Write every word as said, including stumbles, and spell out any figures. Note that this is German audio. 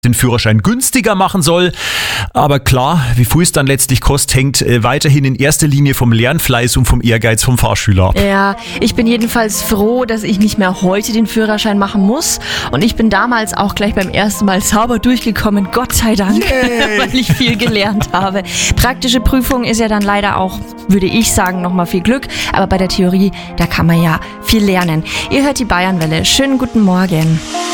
den Führerschein günstiger machen soll. Aber klar, wie viel es dann letztlich kostet, hängt äh, weiterhin in erster Linie vom Lernfleiß und vom Ehrgeiz vom Fahrschüler ab. Ja, ich bin jedenfalls froh, dass ich nicht mehr heute den Führerschein machen muss. Und ich bin damals auch gleich beim ersten Mal sauber durchgekommen, Gott sei Dank, weil ich viel gelernt habe. Praktische Prüfung ist ja dann leider auch, würde ich sagen, nochmal viel Glück. Aber bei der Theorie, da kann man ja viel lernen. Ihr hört die Bayernwelle. Schönen guten Morgen.